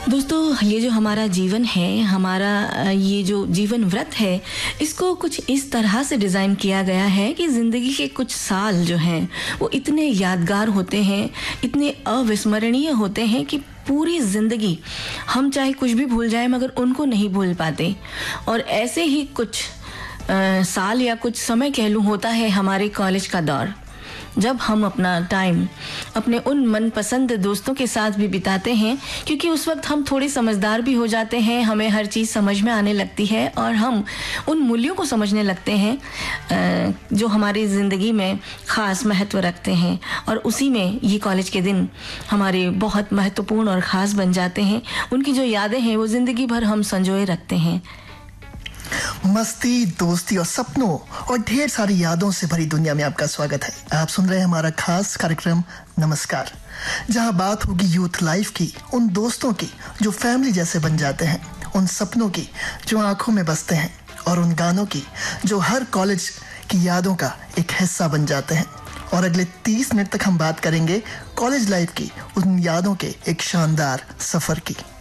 दोस्तों, ये जो हमारा जीवन है, हमारा ये जो जीवन व्रत है, इसको कुछ इस तरह से डिज़ाइन किया गया है कि ज़िंदगी के कुछ साल जो हैं वो इतने यादगार होते हैं, इतने अविस्मरणीय होते हैं कि पूरी ज़िंदगी हम चाहे कुछ भी भूल जाएं मगर उनको नहीं भूल पाते। और ऐसे ही कुछ साल या कुछ समय कह लूँ होता है हमारे कॉलेज का दौर, जब हम अपना टाइम अपने उन मनपसंद दोस्तों के साथ भी बिताते हैं, क्योंकि उस वक्त हम थोड़े समझदार भी हो जाते हैं, हमें हर चीज़ समझ में आने लगती है और हम उन मूल्यों को समझने लगते हैं जो हमारी ज़िंदगी में ख़ास महत्व रखते हैं। और उसी में ये कॉलेज के दिन हमारे बहुत महत्वपूर्ण और ख़ास बन जाते हैं। उनकी जो यादें हैं वो ज़िंदगी भर हम संजोए रखते हैं। मस्ती, दोस्ती और सपनों और ढेर सारी यादों से भरी दुनिया में आपका स्वागत है। आप सुन रहे हैं हमारा खास कार्यक्रम नमस्कार, जहां बात होगी यूथ लाइफ की, उन दोस्तों की जो फैमिली जैसे बन जाते हैं, उन सपनों की जो आंखों में बसते हैं और उन गानों की जो हर कॉलेज की यादों का एक हिस्सा बन जाते हैं। और अगले 30 मिनट तक हम बात करेंगे कॉलेज लाइफ की उन यादों के एक शानदार सफर की।